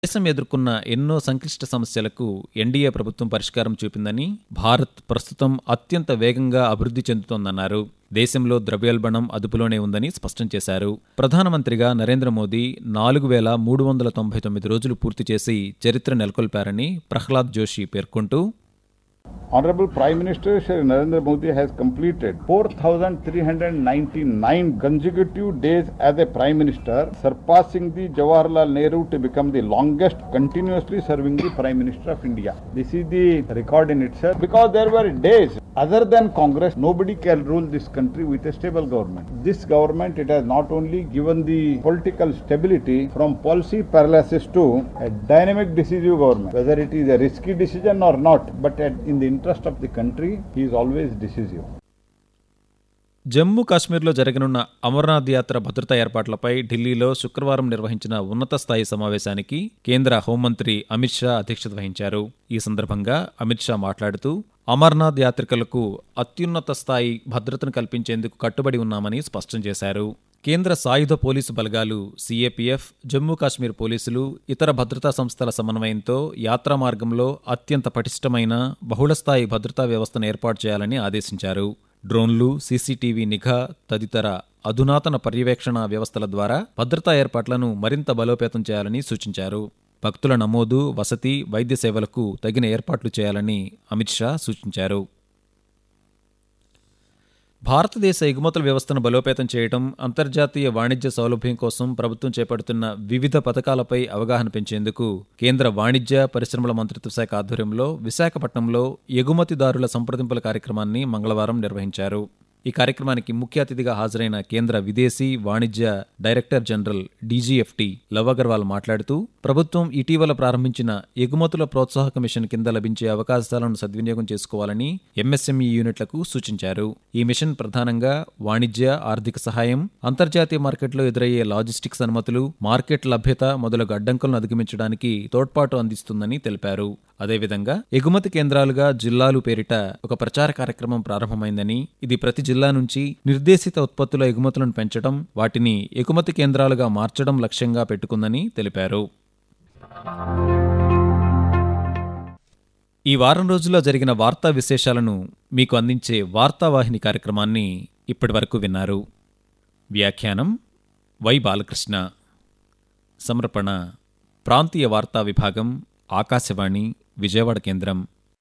దేశం ఎదుర్కొన్న ఎన్నో సంక్లిష్ట సమస్యలకు ఎన్డీఏ ప్రభుత్వం పరిష్కారం చూపిందని, భారత్ ప్రస్తుతం అత్యంత వేగంగా అభివృద్ధి చెందుతోందన్నారు. దేశంలో ద్రవ్యోల్బణం అదుపులోనే ఉందని స్పష్టం చేశారు. ప్రధానమంత్రిగా నరేంద్ర మోదీ 4399 రోజులు పూర్తి చేసి చరిత్ర నెలకొల్పారని ప్రహ్లాద్ జోషి పేర్కొంటూ, Honorable Prime Minister Shri Narendra Modi has completed 4,399 consecutive days as a Prime Minister, surpassing the Jawaharlal Nehru to become the longest continuously serving the Prime Minister of India. This is the record in itself, because there were days other than Congress, nobody can rule this country with a stable government. This government, it has not only given the political stability from policy paralysis to a dynamic decisive government, whether it is a risky decision or not, but in the interest of the country, he is always decisive. Jammu కాశ్మీర్లో జరగనున్న అమర్నాథ్ యాత్ర భద్రతా ఏర్పాట్లపై ఢిల్లీలో శుక్రవారం నిర్వహించిన ఉన్నత స్థాయి సమావేశానికి కేంద్ర హోంమంత్రి అమిత్ షా అధ్యక్షత వహించారు. ఈ సందర్భంగా అమిత్ షా మాట్లాడుతూ, అమర్నాథ్ యాత్రికులకు అత్యున్నత స్థాయి భద్రతను కల్పించేందుకు కట్టుబడి ఉన్నామని స్పష్టం చేశారు. కేంద్ర సాయుధ పోలీసు బలగాలు సీఏపీఎఫ్, జమ్మూ కాశ్మీర్ పోలీసులు, ఇతర భద్రతా సంస్థల సమన్వయంతో యాత్రా మార్గంలో అత్యంత పటిష్టమైన బహుళస్థాయి భద్రతా వ్యవస్థను ఏర్పాటు చేయాలని ఆదేశించారు. డ్రోన్లు, సీసీటీవీ నిఘా తదితర అధునాతన పర్యవేక్షణ వ్యవస్థల ద్వారా భద్రతా ఏర్పాట్లను మరింత బలోపేతం చేయాలని సూచించారు. భక్తుల నమోదు, వసతి, వైద్య సేవలకు తగిన ఏర్పాట్లు చేయాలని అమిత్ షా సూచించారు. భారతదేశ ఎగుమతుల వ్యవస్థను బలోపేతం చేయడం, అంతర్జాతీయ వాణిజ్య సౌలభ్యం కోసం ప్రభుత్వం చేపడుతున్న వివిధ పథకాలపై అవగాహన పెంచేందుకు కేంద్ర వాణిజ్య పరిశ్రమల మంత్రిత్వ శాఖ ఆధ్వర్యంలో విశాఖపట్నంలో ఎగుమతిదారుల సంప్రదింపుల కార్యక్రమాన్ని మంగళవారం నిర్వహించారు. ఈ కార్యక్రమానికి ముఖ్య అతిథిగా హాజరైన కేంద్ర విదేశీ వాణిజ్య director general DGFT love Agarwal మాట్లాడుతూ, ప్రభుత్వం ఇటీవల ప్రారంభించిన ఎగుమతుల ప్రోత్సాహక మిషన్ కింద లభించే అవకాశాలను సద్వినియోగం చేసుకోవాలని ఎంఎస్ఎంఈ యూనిట్లకు సూచించారు. ఈ మిషన్ ప్రధానంగా వాణిజ్య, ఆర్థిక సహాయం, అంతర్జాతీయ మార్కెట్లో ఎదురయ్యే లాజిస్టిక్స్ అనుమతులు, మార్కెట్ లభ్యత మొదలగు అడ్డంకులను అధిగమించడానికి తోడ్పాటు అందిస్తుందని తెలిపారు. అదేవిధంగా ఎగుమతి కేంద్రాలుగా జిల్లాలు పేరిట ఒక ప్రచార కార్యక్రమం ప్రారంభమైందని, ఇది ప్రతి జిల్లా నుంచి నిర్దేశిత ఉత్పత్తుల ఎగుమతులను పెంచడం, వాటిని ఎగుమతి కేంద్రాలుగా మార్చడం లక్ష్యంగా పెట్టుకుందని తెలిపారు. ఈ వారం రోజుల్లో జరిగిన వార్తా విశేషాలను మీకు అందించే వార్తావాహిని కార్యక్రమాన్ని ఇప్పటివరకు విన్నారు. వ్యాఖ్యానం వై బాలకృష్ణ. సమర్పణ ప్రాంతీయ వార్తా విభాగం, ఆకాశవాణి విజయవాడ కేంద్రం.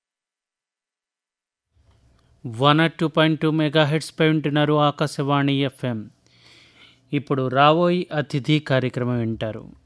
102.2 మెగాహెర్ట్జ్ పై ఉంటున్నారు ఆకాశవాణి ఎఫ్ఎం. ఇప్పుడు రావోయ్ అతిథి కార్యక్రమం వింటారు.